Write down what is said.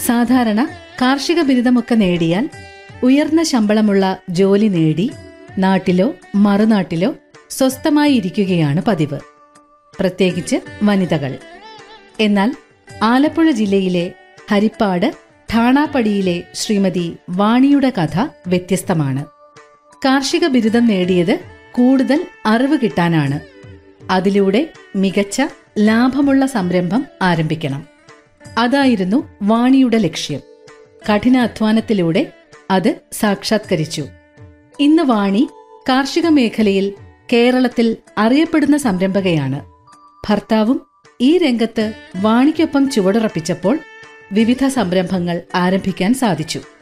സാധാരണ കാർഷിക ബിരുദമൊക്കെ നേടിയാൽ ഉയർന്ന ശമ്പളമുള്ള ജോലി നേടി നാട്ടിലോ മറുനാട്ടിലോ സ്വസ്ഥമായി ഇരിക്കുകയാണ് പതിവ്, പ്രത്യേകിച്ച് വനിതകൾ. എന്നാൽ ആലപ്പുഴ ജില്ലയിലെ ഹരിപ്പാട് ഠാണാപ്പടിയിലെ ശ്രീമതി വാണിയുടെ കഥ വ്യത്യസ്തമാണ്. കാർഷിക ബിരുദം നേടിയത് കൂടുതൽ അറിവ് കിട്ടാനാണ്. അതിലൂടെ മികച്ച ലാഭമുള്ള സംരംഭം ആരംഭിക്കണം. അതായിരുന്നു വാണിയുടെ ലക്ഷ്യം. കഠിനാധ്വാനത്തിലൂടെ അത് സാക്ഷാത്കരിച്ചു. ഇന്ന് വാണി കാർഷിക മേഖലയിൽ കേരളത്തിൽ അറിയപ്പെടുന്ന സംരംഭകയാണ്. ഭർത്താവും ഈ രംഗത്ത് വാണിക്കൊപ്പം ചുവടുറപ്പിച്ചപ്പോൾ വിവിധ സംരംഭങ്ങൾ ആരംഭിക്കാൻ സാധിച്ചു.